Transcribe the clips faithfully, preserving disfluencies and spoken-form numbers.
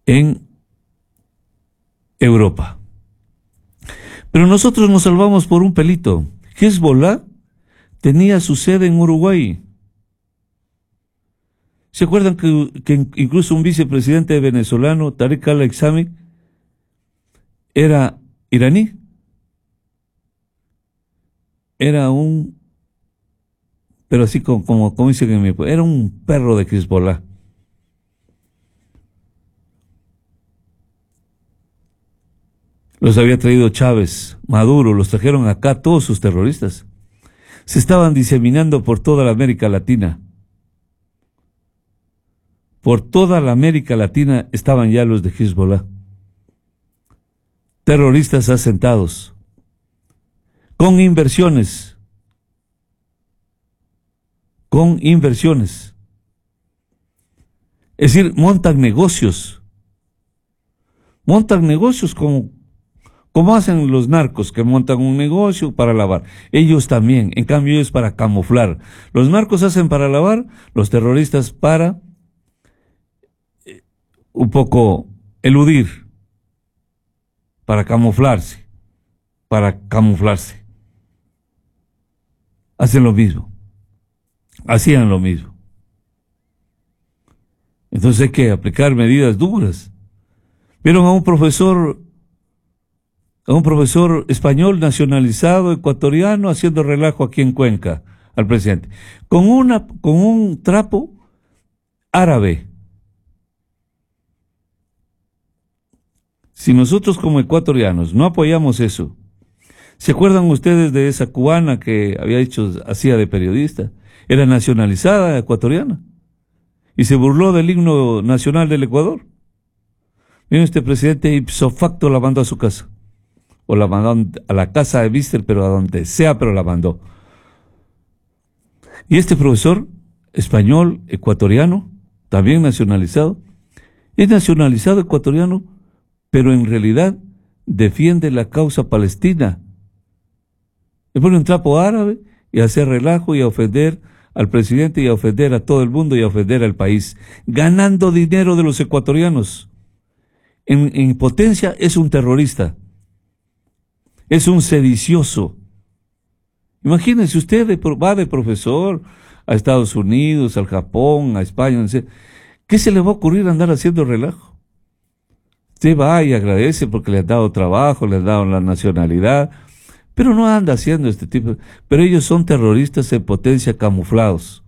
en Europa. Pero nosotros nos salvamos por un pelito. Hezbollah tenía su sede en Uruguay. ¿Se acuerdan que, que incluso un vicepresidente venezolano, Tarek al-Aissami, era iraní? Era un, pero así como, como, como dicen en mi pueblo, era un perro de Hezbollah. Los había traído Chávez, Maduro, los trajeron acá todos sus terroristas. Se estaban diseminando por toda la América Latina. Por toda la América Latina estaban ya los de Hezbollah. Terroristas asentados, con inversiones, con inversiones. Es decir, montan negocios, montan negocios como, como hacen los narcos, que montan un negocio para lavar. Ellos también, en cambio ellos para camuflar. Los narcos hacen para lavar, los terroristas para eh, un poco eludir, para camuflarse, para camuflarse. Hacen lo mismo, hacían lo mismo. Entonces hay que aplicar medidas duras. Vieron a un profesor, a un profesor español nacionalizado, ecuatoriano, haciendo relajo aquí en Cuenca, al presidente, con una, con un trapo árabe. Si nosotros como ecuatorianos no apoyamos eso, ¿se acuerdan ustedes de esa cubana que había hecho, hacía de periodista? Era nacionalizada ecuatoriana y se burló del himno nacional del Ecuador. Miren, este presidente ipso facto la mandó a su casa, o la mandó a la casa de Víster, pero a donde sea, pero la mandó. Y este profesor español, ecuatoriano, también nacionalizado, es nacionalizado ecuatoriano, pero en realidad defiende la causa palestina. Le pone un trapo árabe y a hacer relajo y a ofender al presidente y a ofender a todo el mundo y a ofender al país, ganando dinero de los ecuatorianos. En, en potencia es un terrorista, es un sedicioso. Imagínense, usted de, va de profesor a Estados Unidos, al Japón, a España, no sé, ¿qué se le va a ocurrir andar haciendo relajo? Usted va y agradece porque le han dado trabajo, le han dado la nacionalidad, pero no anda haciendo este tipo. Pero ellos son terroristas en potencia camuflados.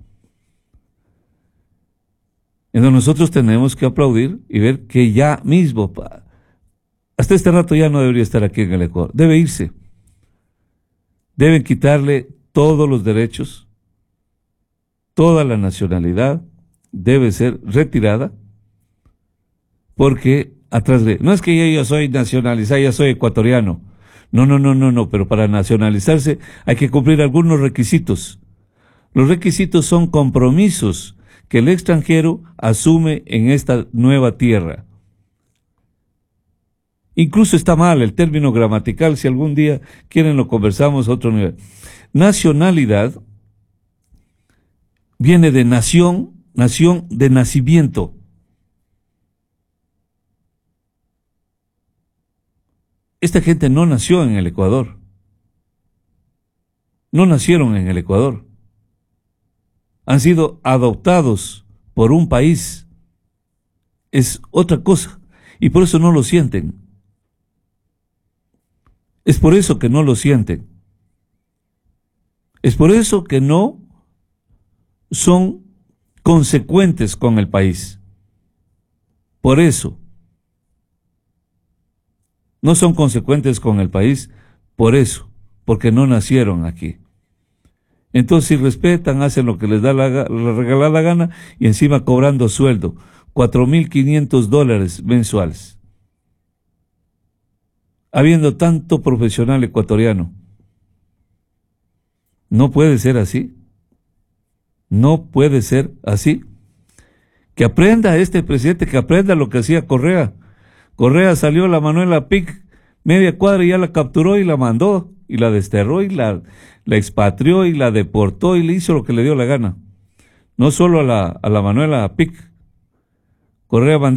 Entonces nosotros tenemos que aplaudir y ver que ya mismo, hasta este rato ya no debería estar aquí en el Ecuador, debe irse. Deben quitarle todos los derechos, toda la nacionalidad debe ser retirada, porque atrás de, no es que yo, yo soy nacionalizado, ya soy ecuatoriano. No, no, no, no, no, pero para nacionalizarse hay que cumplir algunos requisitos. Los requisitos son compromisos que el extranjero asume en esta nueva tierra. Incluso está mal el término gramatical, si algún día quieren lo conversamos a otro nivel. Nacionalidad viene de nación, nación de nacimiento. Esta gente no nació en el Ecuador. No nacieron en el Ecuador. Han sido adoptados por un país. Es otra cosa. Y por eso no lo sienten. Es por eso que no lo sienten. Es por eso que no son consecuentes con el país. Por eso. No son consecuentes con el país, por eso, porque no nacieron aquí. Entonces, si respetan, hacen lo que les da la, la regalada la gana y encima cobrando sueldo, cuatro mil quinientos dólares mensuales. Habiendo tanto profesional ecuatoriano. No puede ser así. No puede ser así. Que aprenda este presidente, que aprenda lo que hacía Correa. Correa salió la Manuela Pic media cuadra y ya la capturó y la mandó y la desterró y la, la expatrió y la deportó y le hizo lo que le dio la gana. No solo a la, a la Manuela Pic. Correa